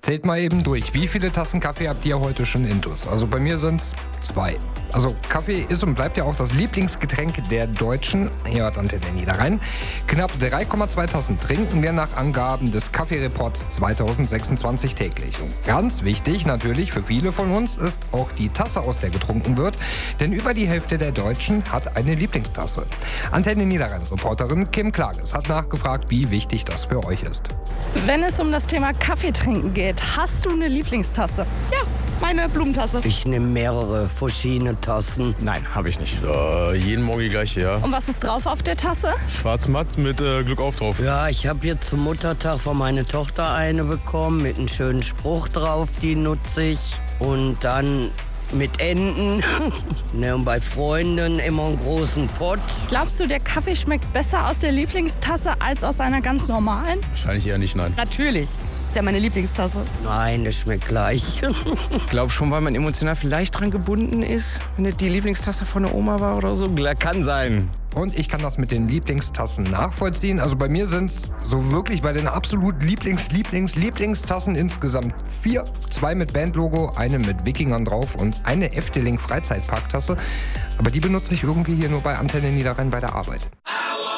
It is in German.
Zählt mal eben durch. Wie viele Tassen Kaffee habt ihr heute schon intus? Also bei mir sind es 2. Also Kaffee ist und bleibt ja auch das Lieblingsgetränk der Deutschen. Hier hört Antenne Niederrhein. Knapp 3,2 Tassen trinken wir nach Angaben des Kaffeereports 2026 täglich. Und ganz wichtig natürlich für viele von uns ist auch die Tasse, aus der getrunken wird. Denn über die Hälfte der Deutschen hat eine Lieblingstasse. Antenne Niederrhein-Reporterin Kim Klages hat nachgefragt, wie wichtig das für euch ist. Wenn es um das Thema Kaffee trinken geht, hast du eine Lieblingstasse? Ja, meine Blumentasse. Ich nehme mehrere verschiedene Tassen. Nein, habe ich nicht. Jeden Morgen die gleiche, ja. Und was ist drauf auf der Tasse? Schwarz-matt mit Glück auf drauf. Ja, ich habe jetzt zum Muttertag von meiner Tochter eine bekommen mit einem schönen Spruch drauf, die nutze ich. Und dann mit Enten. Ne, und bei Freunden immer einen großen Pott. Glaubst du, der Kaffee schmeckt besser aus der Lieblingstasse als aus einer ganz normalen? Wahrscheinlich eher nicht, nein. Natürlich. Ist ja meine Lieblingstasse. Nein, das schmeckt gleich. Ich glaube schon, weil man emotional vielleicht dran gebunden ist, wenn es die Lieblingstasse von der Oma war oder so. Kann sein. Und ich kann das mit den Lieblingstassen nachvollziehen. Also bei mir sind es so wirklich bei den absolut Lieblingstassen insgesamt 4. 2 mit Bandlogo, eine mit Wikingern drauf und eine Efteling Freizeitparktasse. Aber die benutze ich irgendwie hier nur bei Antenne Niederrhein bei der Arbeit.